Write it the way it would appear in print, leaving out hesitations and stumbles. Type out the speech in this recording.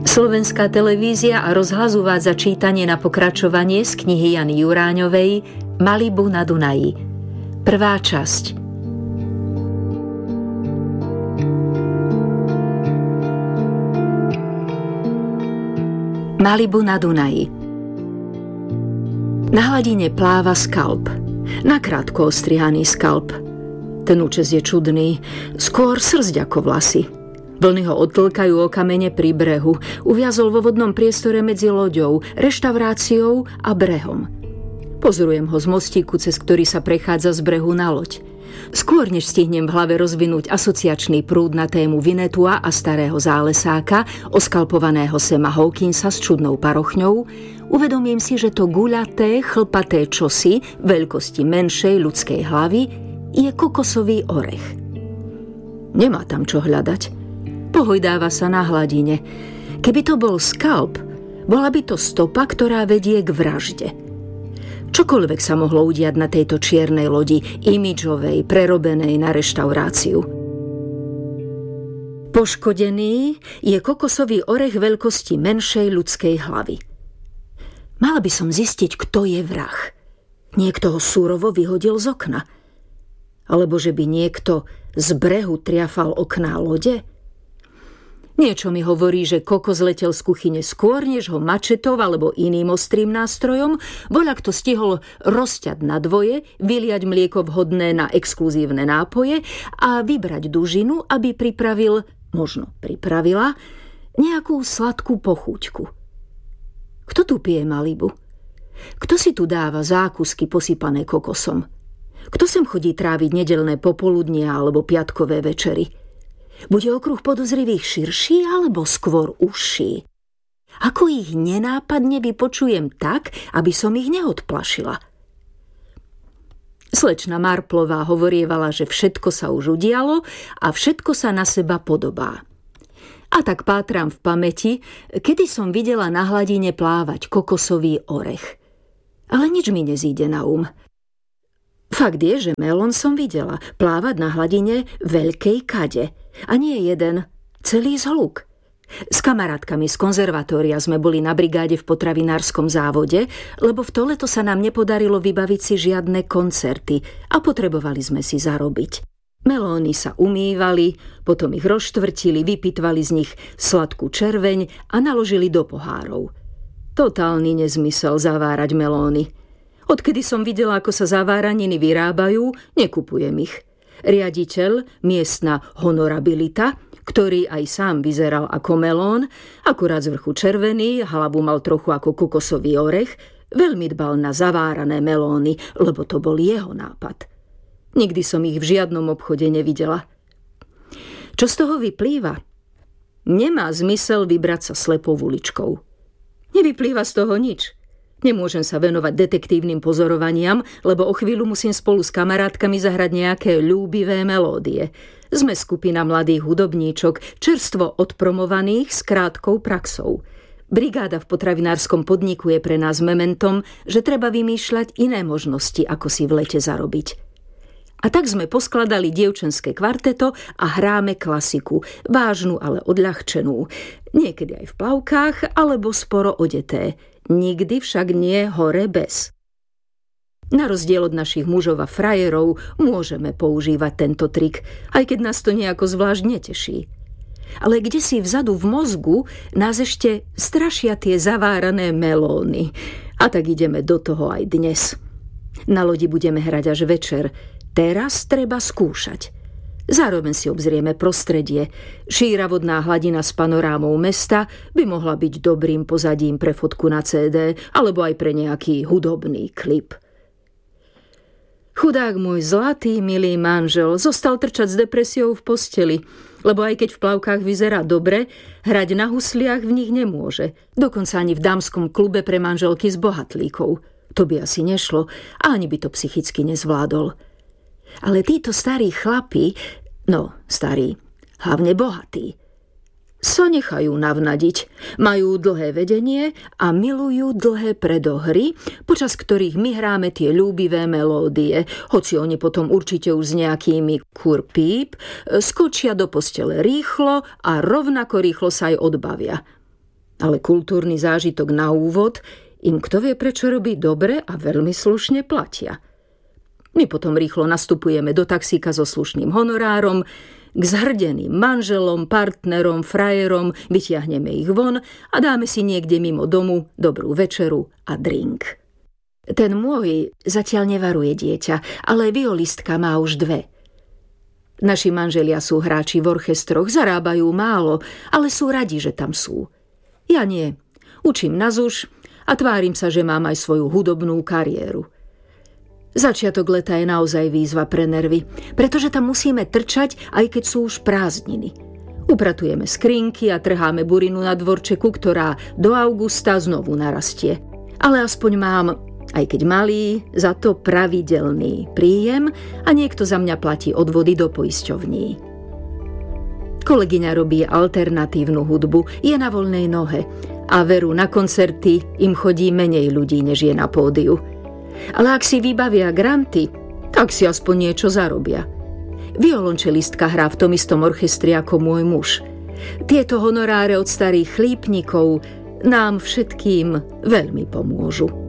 Slovenská televízia a rozhlas uvádza čítanie na pokračovanie z knihy Jany Juráňovej Malibu na Dunaji. Prvá časť. Malibu na Dunaji. Na hladine pláva skalp. Nakrátko ostrihaný skalp. Ten účes je čudný, skôr srsť ako vlasy. Vlny ho odtlkajú o kamene pri brehu. Uviazol vo vodnom priestore medzi loďou, reštauráciou a brehom. Pozorujem ho z mostíku, cez ktorý sa prechádza z brehu na loď. Skôr než stihnem v hlave rozvinúť asociačný prúd na tému Vinetua a starého zálesáka, oskalpovaného Sama Hawkinsa s čudnou parochňou, uvedomím si, že to guľaté, chlpaté čosi veľkosti menšej ľudskej hlavy je kokosový orech. Nemá tam čo hľadať. Pohojdáva sa na hladine. Keby to bol skalp, bola by to stopa, ktorá vedie k vražde. Čokoľvek sa mohlo udiať na tejto čiernej lodi, imidžovej, prerobenej na reštauráciu. Poškodený je kokosový orech veľkosti menšej ľudskej hlavy. Mala by som zistiť, kto je vrah. Niekto ho súrovo vyhodil z okna. Alebo že by niekto z brehu triafal okná lode? Niečo mi hovorí, že kokos letel z kuchyne skôr, než ho mačetov alebo iným ostrým nástrojom voľakto stihol rozťať na dvoje, vyliať mlieko vhodné na exkluzívne nápoje a vybrať dužinu, aby pripravila nejakú sladkú pochúťku. Kto tu pije Malibu? Kto si tu dáva zákusky posypané kokosom? Kto sem chodí tráviť nedeľné popoludnia alebo piatkové večery? Bude okruh podozrivých širší alebo skôr užší? Ako ich nenápadne vypočujem tak, aby som ich neodplašila? Slečna Marplová hovorievala, že všetko sa už udialo a všetko sa na seba podobá. A tak pátram v pamäti, kedy som videla na hladine plávať kokosový orech. Ale nič mi nezíde na Fakt je, že melón som videla plávať na hladine veľkej kade. A nie jeden, celý zhluk. S kamarátkami z konzervatória sme boli na brigáde v potravinárskom závode, lebo v to leto sa nám nepodarilo vybaviť si žiadne koncerty a potrebovali sme si zarobiť. Melóny sa umývali, potom ich rozštvrtili, vypitvali z nich sladkú červeň a naložili do pohárov. Totálny nezmysel zavárať melóny. Odkedy som videla, ako sa zaváraniny vyrábajú, nekupujem ich. Riaditeľ, miestna honorabilita, ktorý aj sám vyzeral ako melón, akurát z vrchu červený, hlavu mal trochu ako kokosový orech, veľmi dbal na zavárané melóny, lebo to bol jeho nápad. Nikdy som ich v žiadnom obchode nevidela. Čo z toho vyplýva? Nemá zmysel vybrať sa slepou uličkou. Nevyplýva z toho nič. Nemôžem sa venovať detektívnym pozorovaniam, lebo o chvíľu musím spolu s kamarátkami zahrať nejaké ľúbivé melódie. Sme skupina mladých hudobníčok, čerstvo odpromovaných s krátkou praxou. Brigáda v potravinárskom podniku je pre nás mementom, že treba vymýšľať iné možnosti, ako si v lete zarobiť. A tak sme poskladali dievčenské kvarteto a hráme klasiku, vážnu, ale odľahčenú. Niekedy aj v plavkách, alebo sporo odeté. Nikdy však nie hore bez. Na rozdiel od našich mužov a frajerov môžeme používať tento trik, aj keď nás to nejako zvlášť neteší. Ale kdesi vzadu v mozgu nás ešte strašia tie zavárané melóny. A tak ideme do toho aj dnes. Na lodi budeme hrať až večer. Teraz treba skúšať. Zároveň si obzrieme prostredie. Šíra vodná hladina s panorámou mesta by mohla byť dobrým pozadím pre fotku na CD alebo aj pre nejaký hudobný klip. Chudák môj zlatý, milý manžel zostal trčať s depresiou v posteli, lebo aj keď v plavkách vyzerá dobre, hrať na husliach v nich nemôže. Dokonca ani v dámskom klube pre manželky s bohatlíkov. To by asi nešlo a ani by to psychicky nezvládol. Ale títo starí chlapi, starí, hlavne bohatí, sa nechajú navnadiť. Majú dlhé vedenie a milujú dlhé predohry, počas ktorých my hráme tie ľúbivé melódie, hoci oni potom určite už s nejakými kurpíp skočia do postele rýchlo a rovnako rýchlo sa aj odbavia. ale kultúrny zážitok na úvod im kto vie prečo robí dobre a veľmi slušne platia. My potom rýchlo nastupujeme do taxíka so slušným honorárom, k zhrdeným manželom, partnerom, frajerom, vytiahneme ich von a dáme si niekde mimo domu dobrú večeru a drink. Ten môj zatiaľ nevaruje dieťa, ale violistka má už 2. Naši manželia sú hráči v orchestroch, zarábajú málo, ale sú radi, že tam sú. Ja nie. Učím na ZUŠ a tvárim sa, že mám aj svoju hudobnú kariéru. Začiatok leta je naozaj výzva pre nervy, pretože tam musíme trčať, aj keď sú už prázdniny. Upratujeme skrinky a trháme burinu na dvorčeku, ktorá do augusta znovu narastie. Ale aspoň mám, aj keď malý, za to pravidelný príjem a niekto za mňa platí odvody do poisťovní. Kolegyňa robí alternatívnu hudbu, je na voľnej nohe a veru na koncerty im chodí menej ľudí, než je na pódiu. Ale ak si vybavia granty, tak si aspoň niečo zarobia. Violončelistka hrá v tom istom orchestri ako môj muž. Tieto honoráre od starých chlípnikov nám všetkým veľmi pomôžu.